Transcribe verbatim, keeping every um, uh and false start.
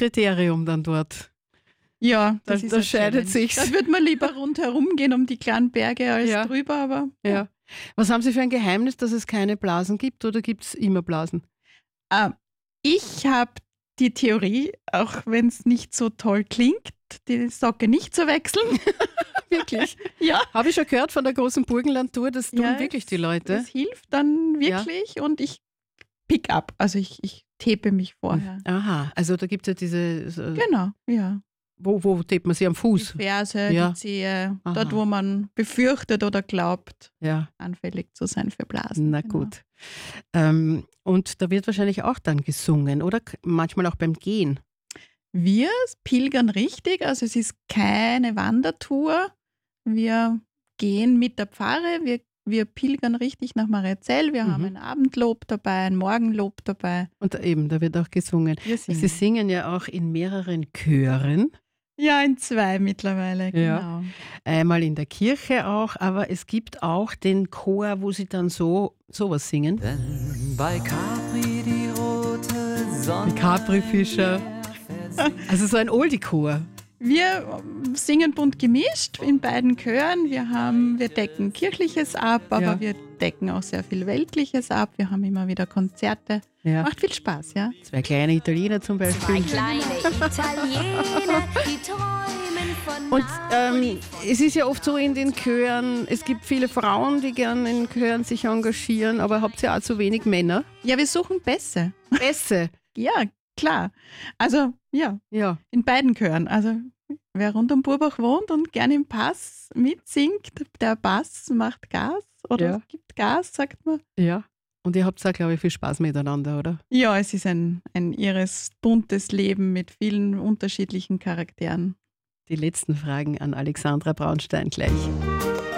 Kriterium dann dort. Ja, das Da- ist da eine scheidet Challenge. sich's. Da würde man lieber rundherum gehen um die kleinen Berge als Ja. drüber, aber Ja. Was haben Sie für ein Geheimnis, dass es keine Blasen gibt oder gibt es immer Blasen? Ah, ich habe die Theorie, auch wenn es nicht so toll klingt, die Socke nicht zu wechseln. Wirklich? Ja. Habe ich schon gehört von der großen Burgenlandtour, das tun Ja, wirklich es- die Leute. Das hilft dann wirklich und ich pick up, also ich, ich tepe mich vorher. Aha, also da gibt es ja diese, so, Genau, ja. wo, wo tept man sie am Die Fuß? Ferse, Ja. die Zehe, Aha. dort wo man befürchtet oder glaubt, Ja, anfällig zu sein für Blasen. na Genau. gut. Ähm, und da wird wahrscheinlich auch dann gesungen, oder? K- Manchmal auch beim Gehen. Wir pilgern richtig, also es ist keine Wandertour. Wir gehen mit der Pfarre, wir, wir pilgern richtig nach Mariazell. Wir Mhm. haben ein Abendlob dabei, ein Morgenlob dabei. Und eben, da wird auch gesungen. Wir Sie singen. singen ja auch in mehreren Chören, Ja, in zwei mittlerweile, Ja. genau. einmal in der Kirche auch, aber es gibt auch den Chor, wo sie dann so sowas singen. Wenn bei Capri die rote Sonne Die Capri-Fischer. Also so ein Oldie-Chor. Wir ähm, singen bunt gemischt in beiden Chören. Wir, haben, wir decken Kirchliches ab, aber Ja. wir decken auch sehr viel Weltliches ab. Wir haben immer wieder Konzerte. Ja. Macht viel Spaß, ja. Zwei kleine Italiener zum Beispiel. Zwei kleine Italiener, die träumen von Und ähm, es ist ja oft so in den Chören, es gibt viele Frauen, die gerne in Chören sich engagieren, aber habt ihr auch zu wenig Männer? Ja, wir suchen Bässe. Bässe. Ja, klar. Also, ja, Ja. in beiden Chören. Also, wer rund um Burbach wohnt und gerne im Pass mitsingt, der Bass macht Gas oder Ja. es gibt Gas, sagt man. Ja. Und ihr habt auch, glaube ich, viel Spaß miteinander, oder? Ja, es ist ein, ein irres, buntes Leben mit vielen unterschiedlichen Charakteren. Die letzten Fragen an Alexandra Braunstein gleich.